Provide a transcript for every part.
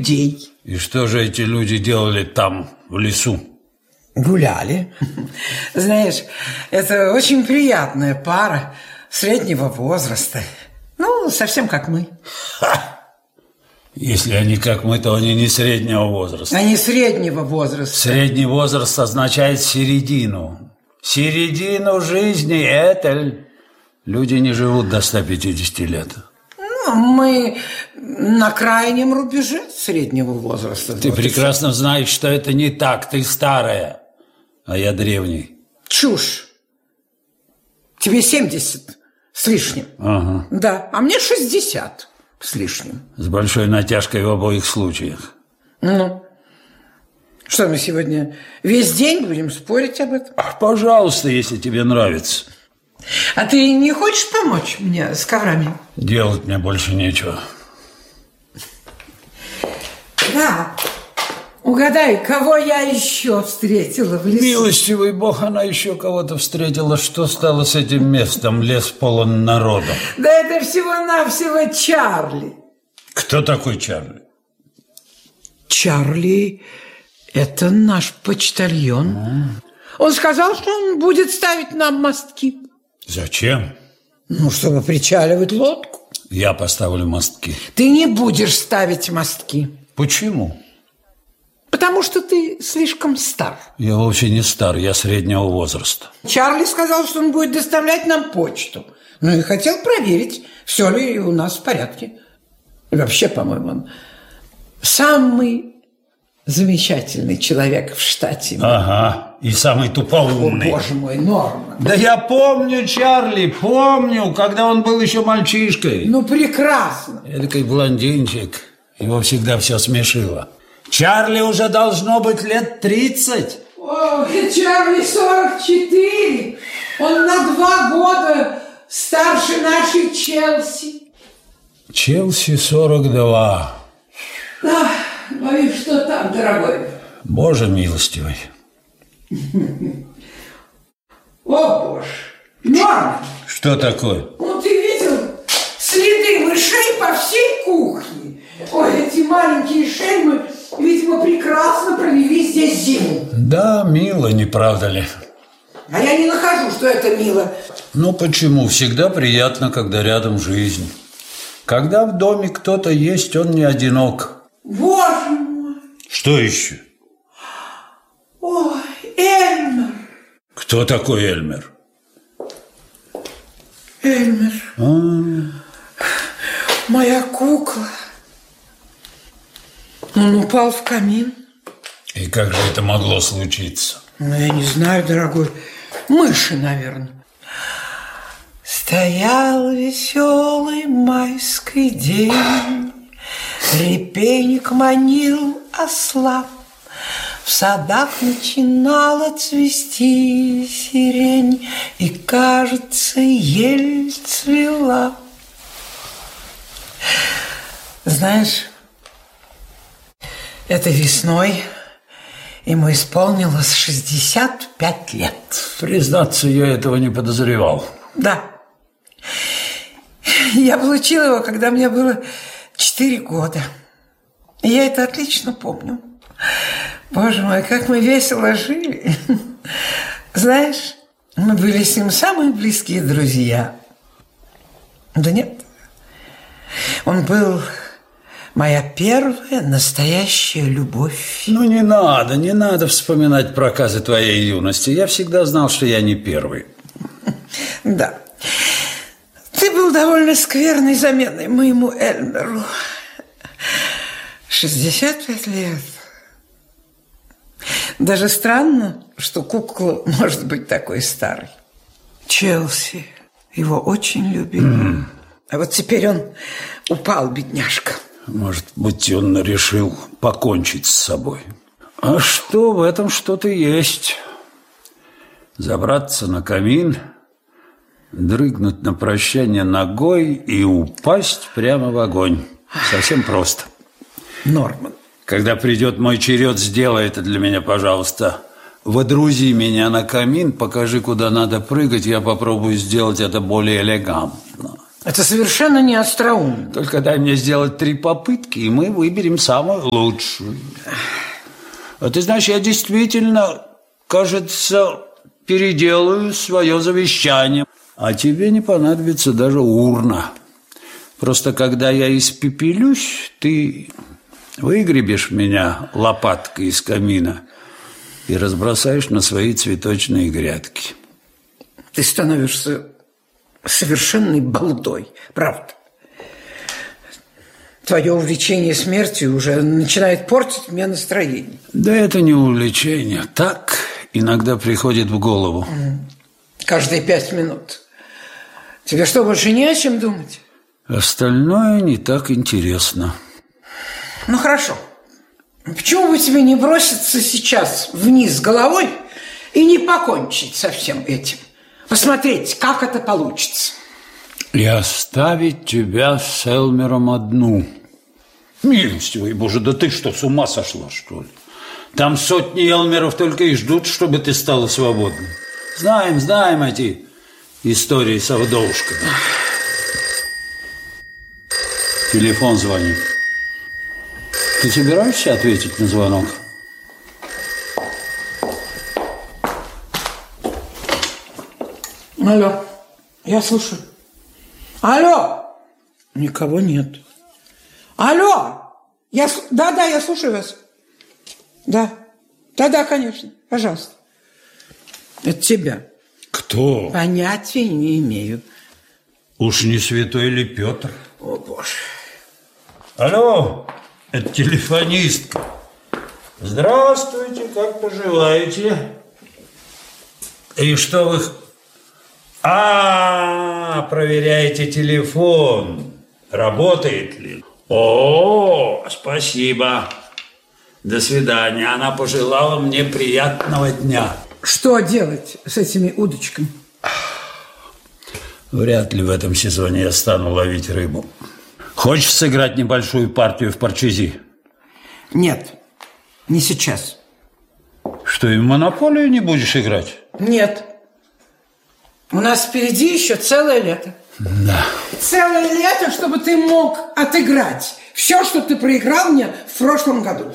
людей. И что же эти люди делали там, в лесу? Гуляли. Знаешь, это очень приятная пара среднего возраста. Ну, совсем как мы. Если они как мы, то они не среднего возраста. Они среднего возраста. Средний возраст означает середину. Середину жизни, Этель. Люди не живут до 150 лет. Ну, мы на крайнем рубеже среднего возраста. Ты прекрасно знаешь, что это не так. Ты старая, а я древний. Чушь. Тебе 70 с лишним. Ага. Да, а мне 60 с лишним. С большой натяжкой в обоих случаях. Ну, что мы сегодня весь день будем спорить об этом? Пожалуйста, если тебе нравится. А ты не хочешь помочь мне с коврами? Делать мне больше нечего. Да. Угадай, кого я еще встретила в лесу? Милостивый Бог, она еще кого-то встретила. Что стало с этим местом? Лес полон народом. Да это всего-навсего Чарли. Кто такой Чарли? Чарли – это наш почтальон. Он сказал, что он будет ставить нам мостки. Зачем? Ну, чтобы причаливать лодку. Я поставлю мостки. Ты не будешь ставить мостки. Почему? Потому что ты слишком стар. Я вовсе не стар, я среднего возраста. Чарли сказал, что он будет доставлять нам почту. Ну и хотел проверить, все ли у нас в порядке. И вообще, по-моему, он самый замечательный человек в штате. Ага, и самый тупоумный. О, боже мой, Норман. Да я помню Чарли, помню, когда он был еще мальчишкой. Ну, прекрасно. Эдакий блондинчик, его всегда все смешило. Чарли уже должно быть лет 30. О, Чарли 44. Он на 2 года старше нашей Челси. Челси 42. Да, боюсь, что так, дорогой. Боже милостивый. О, боже. Норман. Что такое? Ну, ты видел следы мышей по всей кухне? Ой, эти маленькие шельмы, видимо, прекрасно провели здесь зиму. Да, мило, не правда ли? А я не нахожу, что это мило. Ну, почему? Всегда приятно, когда рядом жизнь. Когда в доме кто-то есть, он не одинок. Боже мой. Что еще? Ой, Эльмер. Кто такой Эльмер? Эльмер. Моя кукла. Он упал в камин. И как же это могло случиться? Ну, я не знаю, дорогой. Мыши, наверное. Стоял веселый майский день, репейник манил осла, в садах начинала цвести сирень, и, кажется, ель цвела. Знаешь, это весной ему исполнилось 65 лет. Признаться, я этого не подозревал. Да. Я получила его, когда мне было 4 года. И я это отлично помню. Боже мой, как мы весело жили. Знаешь, мы были с ним самые близкие друзья. Да нет. Он был моя первая настоящая любовь. Ну, не надо вспоминать проказы твоей юности. Я всегда знал, что я не первый. Да. Ты был довольно скверной заменой моему Эльмеру. 65 лет. Даже странно, что кукла может быть такой старой. Челси его очень любил. А вот теперь он упал, бедняжка. Может быть, он решил покончить с собой. А что, в этом что-то есть. Забраться на камин, дрыгнуть на прощание ногой и упасть прямо в огонь. Совсем просто. Норман. Когда придет мой черед, сделай это для меня, пожалуйста. Водрузи меня на камин, покажи, куда надо прыгать, я попробую сделать это более элегантно. Это совершенно не остроумно. Только дай мне сделать 3 попытки, и мы выберем самую лучшую. А ты знаешь, я действительно, кажется, переделаю свое завещание. А тебе не понадобится даже урна. Просто когда я испепелюсь, ты выгребешь меня лопаткой из камина и разбросаешь на свои цветочные грядки. Ты становишься совершенной балдой, правда. Твое увлечение смертью уже начинает портить мне настроение. Да это не увлечение. Так иногда приходит в голову. Каждые 5 минут. Тебе что, больше не о чем думать? Остальное не так интересно. Ну, хорошо. Почему бы тебе не броситься сейчас вниз головой и не покончить со всем этим? Посмотреть, как это получится. И оставить тебя с Элмером одну. Милостивый Боже, да ты что, с ума сошла, что ли? Там сотни Элмеров только и ждут, чтобы ты стала свободной. Знаем эти истории с вдовушками. Телефон звонит. Ты собираешься ответить на звонок? Алло, я слушаю. Алло, никого нет. Алло, да, я слушаю вас. Да, конечно, пожалуйста. Это тебя. Кто? Понятия не имею. Уж не святой ли Петр? О, Боже. Алло, это телефонистка. Здравствуйте, как поживаете? И что вы... проверяете телефон. Работает ли? О, спасибо. До свидания. Она пожелала мне приятного дня. Что делать с этими удочками? Вряд ли в этом сезоне я стану ловить рыбу. Хочешь сыграть небольшую партию в парчези? Нет, не сейчас. Что, и в монополию не будешь играть? Нет. У нас впереди еще целое лето. Да. Целое лето, чтобы ты мог отыграть все, что ты проиграл мне в прошлом году.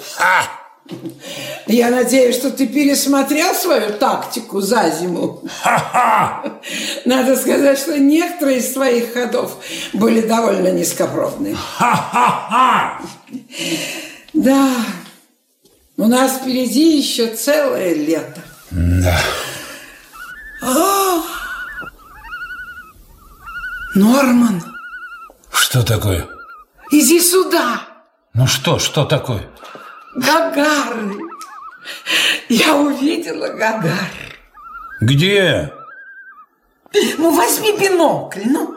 Я надеюсь, что ты пересмотрел свою тактику за зиму. Надо сказать, что некоторые из твоих ходов были довольно низкопробные. Да, у нас впереди еще целое лето. Да. Норман. Что такое? Иди сюда. Ну что такое? Гагары. Я увидела Гагар. Где? Ну, возьми бинокль, ну.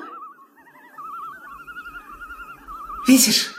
Видишь?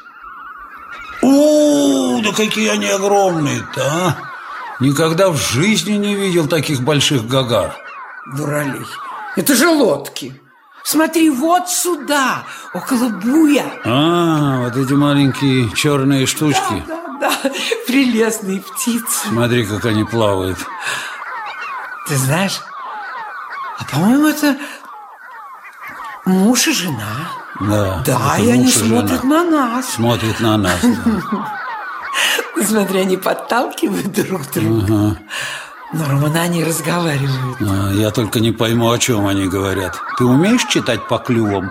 О, да какие они огромные-то, а! Никогда в жизни не видел таких больших гагар. Дуралей. Это же лодки. Смотри, вот сюда, около буя. Вот эти маленькие черные штучки. Да, прелестные птицы. Смотри, как они плавают. Ты знаешь, по-моему, это муж и жена. Да, и они смотрят на нас. Смотрят на нас, да. Смотри, они подталкивают друг друга. Нормально они разговаривают. Я только не пойму, о чем они говорят. Ты умеешь читать по клювам?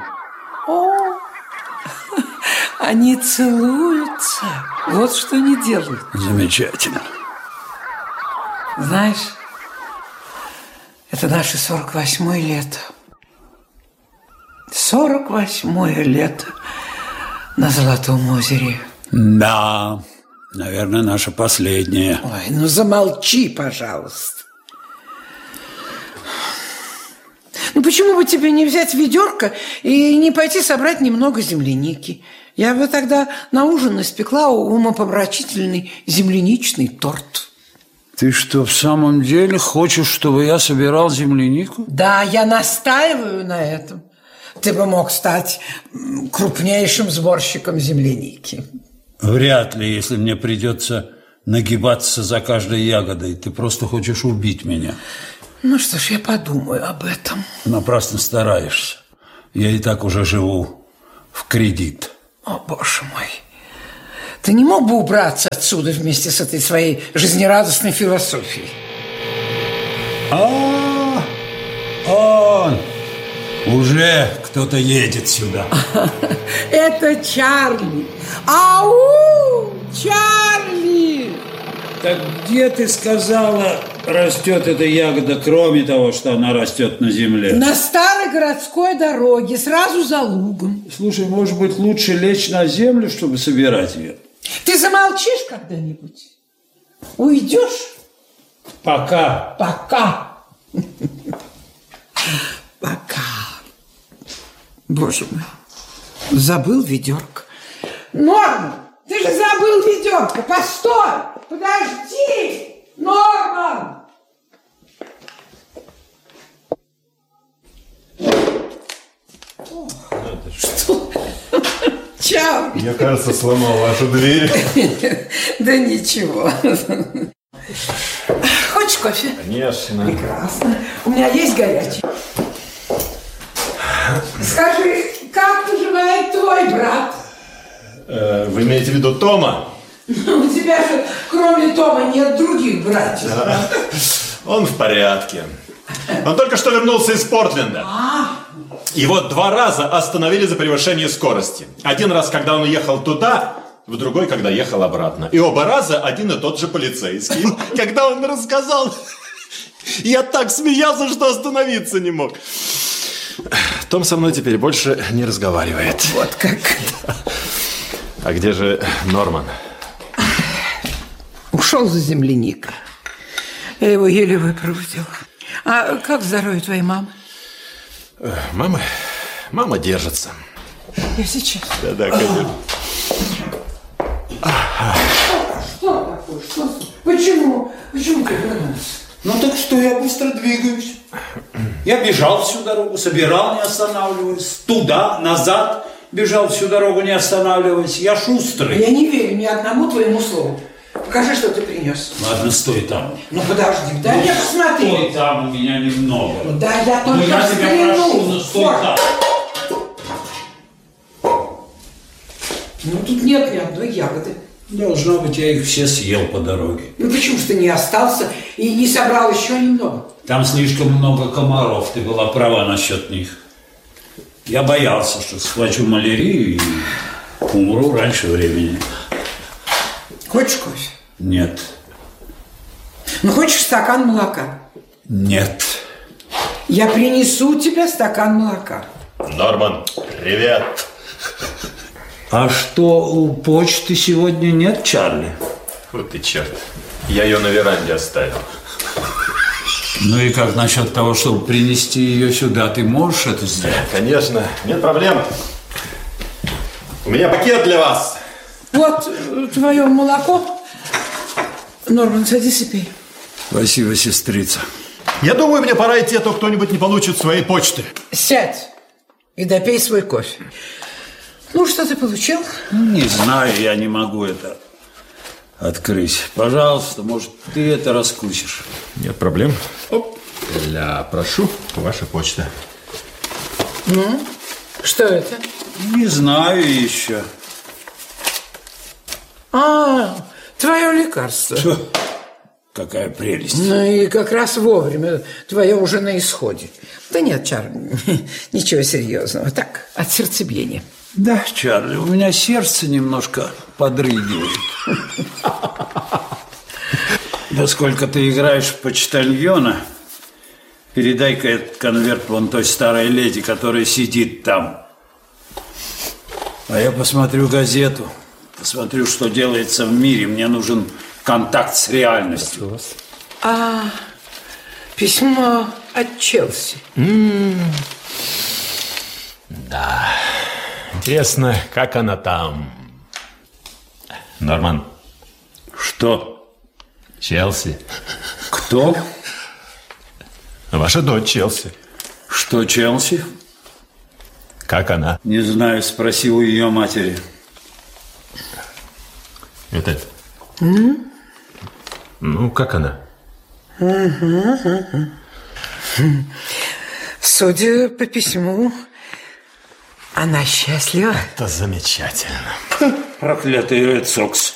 Они целуются. Вот что они делают. Замечательно. Знаешь, это наше 48-е лето. 48-е лето на Золотом озере. Да, наверное, наше последнее. Ой, ну замолчи, пожалуйста. Ну почему бы тебе не взять ведерко и не пойти собрать немного земляники? Я бы тогда на ужин испекла умопомрачительный земляничный торт. Ты что, в самом деле хочешь, чтобы я собирал землянику? Да, я настаиваю на этом. Ты бы мог стать крупнейшим сборщиком земляники. Вряд ли, если мне придется нагибаться за каждой ягодой. Ты просто хочешь убить меня. Ну что ж, я подумаю об этом. Напрасно стараешься. Я и так уже живу в кредит. О, боже мой. Ты не мог бы убраться отсюда вместе с этой своей жизнерадостной философией? Он! Уже кто-то едет сюда. Это Чарли. Ау! Чарли! Так где, ты сказала, растет эта ягода, кроме того, что она растет на земле? На старой городской дороге, сразу за лугом. Слушай, может быть, лучше лечь на землю, чтобы собирать ее? Ты замолчишь когда-нибудь? Уйдешь? Пока. Пока. Пока. Боже мой. Забыл ведерко. Норман, ты же забыл ведерко. Постой. Подожди. Норман. Что? Чао. Я, кажется, сломал вашу дверь. Да ничего. Хочешь кофе? Конечно. Прекрасно. У меня есть горячий. Скажи, как поживает твой брат? Вы имеете в виду Тома? У тебя же, кроме Тома, нет других братьев. Да. Он в порядке. Он только что вернулся из Портленда. Его 2 раза остановили за превышение скорости. 1 раз, когда он ехал туда, в другой, когда ехал обратно. И оба раза один и тот же полицейский. Когда он рассказал, я так смеялся, что остановиться не мог. Том со мной теперь больше не разговаривает. Вот как. А где же Норман? Ушел за земляникой. Я его еле выпроводила. А как здоровье твоей мамы? Мама держится. Я сейчас. Да, конечно. Что такое? Что? Почему? Почему ты вернулся? Ну так что, я быстро двигаюсь. Я бежал всю дорогу, собирал, не останавливаясь. Туда, назад бежал всю дорогу, не останавливаясь. Я шустрый. Я не верю ни одному твоему слову. Покажи, что ты принес. Ладно, стой там. Ну подожди, дай я посмотрю. Стой там, у меня немного. Да, я только я тебя прошу, ну стой Вот. там. Ну тут нет ни одной ягоды. Должно быть, я их все съел по дороге. Ну почему же ты не остался и не собрал еще немного? Там слишком много комаров, ты была права насчет них. Я боялся, что схвачу малярию и умру раньше времени. Хочешь кофе? Нет. Ну хочешь стакан молока? Нет. Я принесу тебе стакан молока. Норман, привет. А что, у почты сегодня нет, Чарли? Вот ты черт. Я ее на веранде оставил. Ну и как насчет того, чтобы принести ее сюда? Ты можешь это сделать? Конечно, нет проблем. У меня пакет для вас. Вот твое молоко. Норман, садись и пей. Спасибо, сестрица. Я думаю, мне пора идти, а то кто-нибудь не получит своей почты. Сядь и допей свой кофе. Ну, что ты получил? Не знаю, я не могу это открыть. Пожалуйста, может, ты это раскусишь. Нет проблем. Оп. Прошу, ваша почта. Ну, что это? Не знаю еще. Твое лекарство. Какая прелесть. Ну и как раз вовремя. Твое уже на исходе. Да нет, Чарли, ничего серьезного. Так, от сердцебиения. Да, Чарли, у меня сердце немножко подрыгивает. Да сколько ты играешь в почтальона, передай-ка этот конверт вон той старой леди, которая сидит там. А я посмотрю газету, посмотрю, что делается в мире. Мне нужен контакт с реальностью. Письмо от Челси. Да. Интересно, как она там? Норман. Что? Челси. Кто? Ваша дочь Челси. Что, Челси? Как она? Не знаю, спроси у ее матери. Это... Ну, как она? Судя по письму, Она счастлива? Это замечательно. Проклятый Ред Сокс.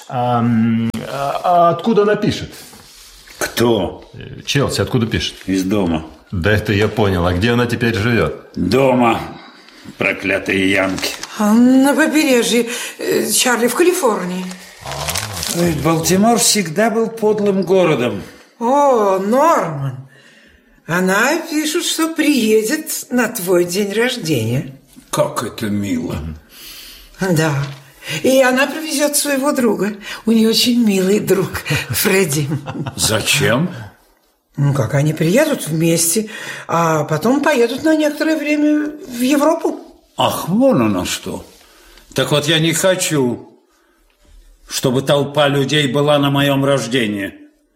А откуда она пишет? Кто? Челси, откуда пишет? Из дома. Да это я понял. А где она теперь живет? Дома. Проклятые янки. На побережье, Чарли, в Калифорнии. Балтимор всегда был подлым городом. О, Норман. Она пишет, что приедет на твой день рождения. Как это мило. Да. И она привезет своего друга. У нее очень милый друг, Фредди. Зачем? Ну, как они приедут вместе, а потом поедут на некоторое время в Европу. Ах, вон оно что. Так вот, я не хочу, чтобы толпа людей была на моем рождении.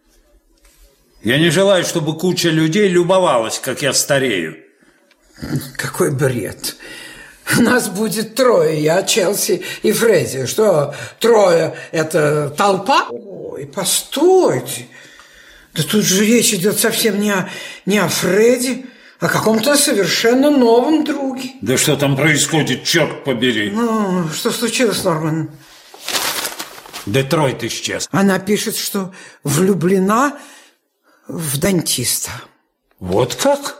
Я не желаю, чтобы куча людей любовалась, как я старею. Какой бред. Нас будет трое, я, Челси и Фредди. Что, трое – это толпа? Ой, постойте. Да тут же речь идет совсем не о Фредди, а о каком-то совершенно новом друге. Да что там происходит, черт побери? Ну, что случилось, Норман? Детройт исчез. Она пишет, что влюблена в дантиста. Вот как?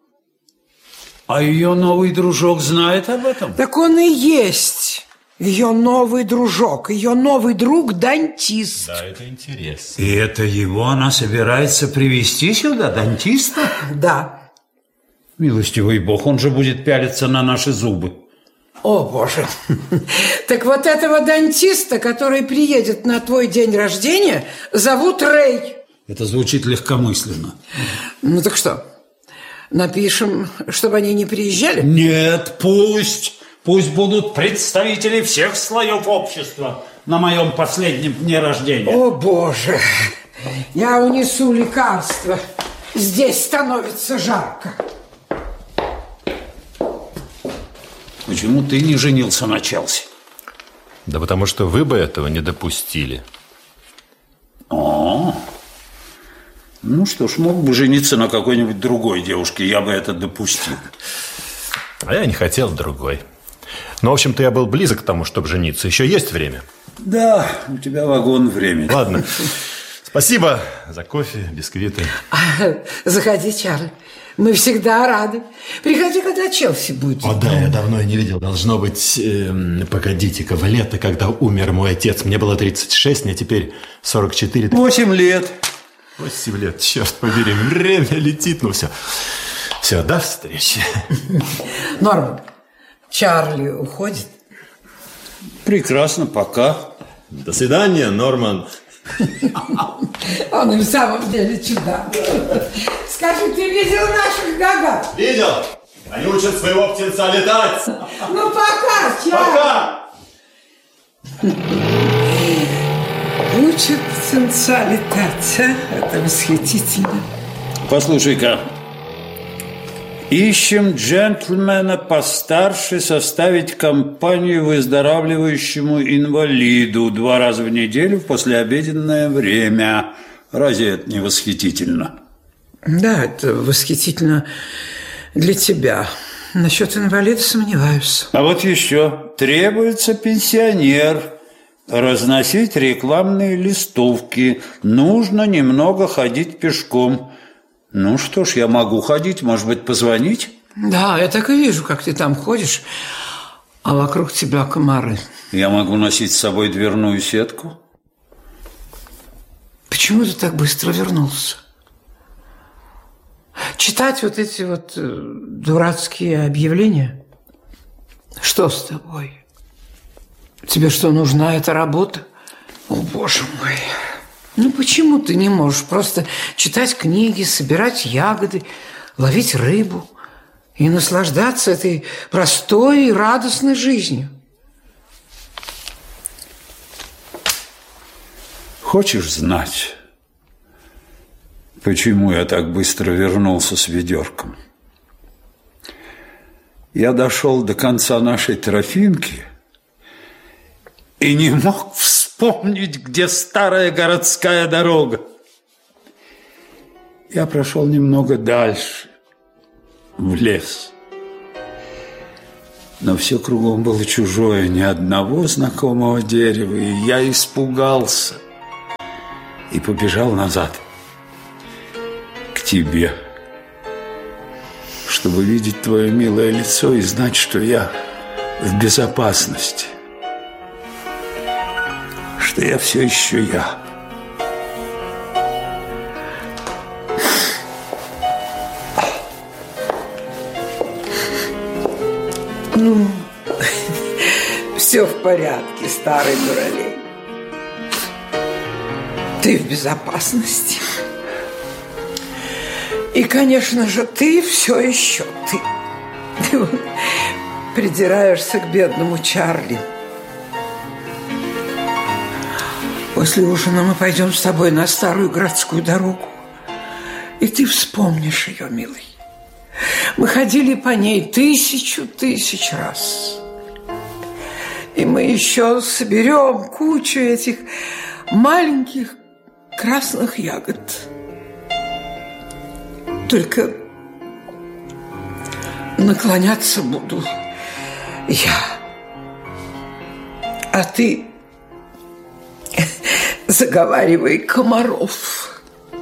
А ее новый дружок знает об этом? Так он и есть ее новый дружок, ее новый друг дантист. Да, это интересно. И это его она собирается привезти сюда, дантиста? Да. Милостивый Бог, он же будет пялиться на наши зубы. О, Боже. Так вот этого дантиста, который приедет на твой день рождения, зовут Рэй. Это звучит легкомысленно. Ну так что, напишем, чтобы они не приезжали? Нет, пусть будут представители всех слоев общества на моем последнем дне рождения. О, Боже, я унесу лекарство. Здесь становится жарко. Почему ты не женился на Челси? Да потому что вы бы этого не допустили. Ну что ж, мог бы жениться на какой-нибудь другой девушке, я бы это допустил. А я не хотел другой. Но, в общем-то, я был близок к тому, чтобы жениться. Еще есть время? Да, у тебя вагон времени. Ладно. Спасибо за кофе, бисквиты. Заходи, Чарли. Мы всегда рады. Приходи, когда Челси будет. О, да, я давно не видел. Должно быть, погодите-ка, в лето, когда умер мой отец. Мне было 36, мне теперь 44. 8 лет. 8 лет, черт побери, время летит. Ну все, все, до встречи. Норман, Чарли уходит? Прекрасно, пока. До свидания, Норман. Он и в самом деле чудак. Скажи, ты видел наших гага? Видел? Они учат своего птенца летать. Ну, пока, Чарли. Пока! Учат птенца летать, а? Это восхитительно. Послушай-ка. Ищем джентльмена постарше составить компанию выздоравливающему инвалиду 2 раза в неделю в послеобеденное время. Разве это не восхитительно? Да, это восхитительно для тебя. Насчет инвалида сомневаюсь. А вот еще. Требуется пенсионер. Разносить рекламные листовки. Нужно немного ходить пешком. Ну что ж, я могу ходить, может быть, позвонить? Да, я так и вижу, как ты там ходишь, а вокруг тебя комары. Я могу носить с собой дверную сетку. Почему ты так быстро вернулся? Читать вот эти вот дурацкие объявления? Что с тобой? Тебе что, нужна эта работа? О, Боже мой! Ну, почему ты не можешь просто читать книги, собирать ягоды, ловить рыбу и наслаждаться этой простой и радостной жизнью? Хочешь знать, почему я так быстро вернулся с ведерком? Я дошел до конца нашей тропинки и не мог вспомнить, где старая городская дорога. Я прошел немного дальше, в лес. Но все кругом было чужое, ни одного знакомого дерева, и я испугался и побежал назад к тебе, чтобы видеть твое милое лицо и знать, что я в безопасности, что я все еще я. Ну, все в порядке, старый дуралей. Ты в безопасности. И, конечно же, ты все еще ты. Ты вот придираешься к бедному Чарли. После ужина мы пойдем с тобой на старую городскую дорогу, и ты вспомнишь ее, милый. Мы ходили по ней тысяч раз. И мы еще соберем кучу этих маленьких красных ягод. Только наклоняться буду я. А ты заговаривай комаров.